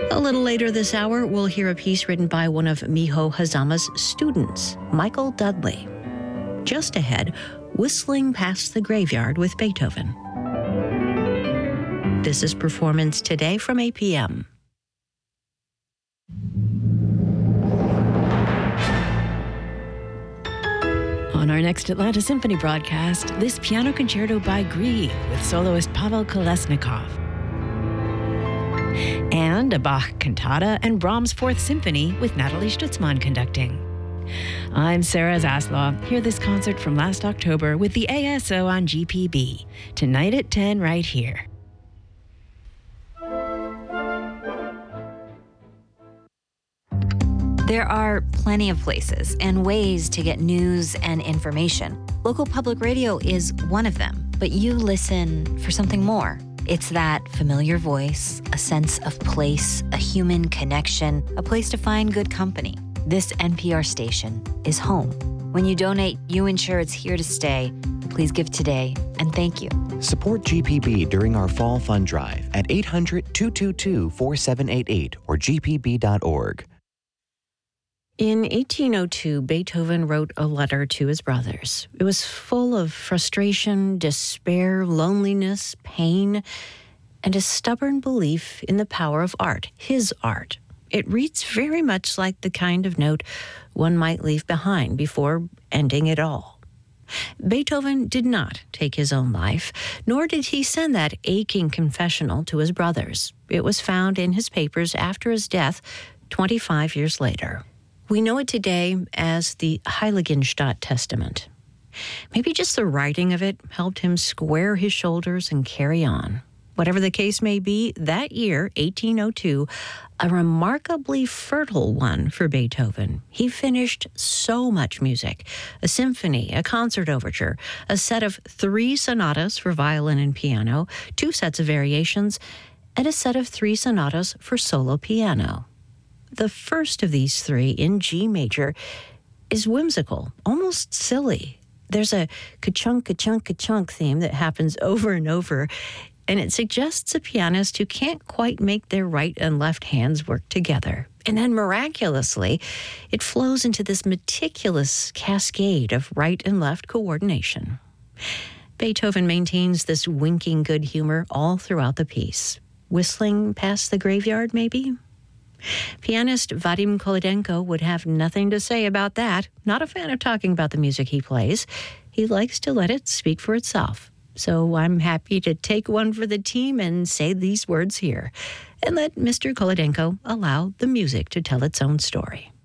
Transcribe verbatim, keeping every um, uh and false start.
A little later this hour, we'll hear a piece written by one of Miho Hazama's students, Michael Dudley. Just ahead, Whistling Past the Graveyard with Beethoven. This is Performance Today from A P M. On our next Atlanta Symphony broadcast, this piano concerto by Grieg with soloist Pavel Kolesnikov. And a Bach cantata and Brahms' Fourth Symphony with Natalie Stutzman conducting. I'm Sarah Zaslow. Hear this concert from last October with the A S O on G P B. Tonight at ten right here. There are plenty of places and ways to get news and information. Local public radio is one of them, but you listen for something more. It's that familiar voice, a sense of place, a human connection, a place to find good company. This N P R station is home. When you donate, you ensure it's here to stay. Please give today, and thank you. Support G P B during our Fall Fund Drive at eight hundred, two two two, four seven eight eight or g p b dot org. In eighteen oh two, Beethoven wrote a letter to his brothers. It was full of frustration, despair, loneliness, pain, and a stubborn belief in the power of art, his art. It reads very much like the kind of note one might leave behind before ending it all. Beethoven did not take his own life, nor did he send that aching confessional to his brothers. It was found in his papers after his death, twenty-five years later. We know it today as the Heiligenstadt Testament. Maybe just the writing of it helped him square his shoulders and carry on. Whatever the case may be, that year, eighteen oh two, a remarkably fertile one for Beethoven. He finished so much music: a symphony, a concert overture, a set of three sonatas for violin and piano, two sets of variations, and a set of three sonatas for solo piano. The first of these three, in G major, is whimsical, almost silly. There's a ka-chunk, ka-chunk, ka-chunk theme that happens over and over, and it suggests a pianist who can't quite make their right and left hands work together. And then miraculously, it flows into this meticulous cascade of right and left coordination. Beethoven maintains this winking good humor all throughout the piece. Whistling past the graveyard, maybe? Pianist Vadim Kolodenko would have nothing to say about that. Not a fan of talking about the music he plays. He likes to let it speak for itself. So I'm happy to take one for the team and say these words here, and let Mister Kolodenko allow the music to tell its own story.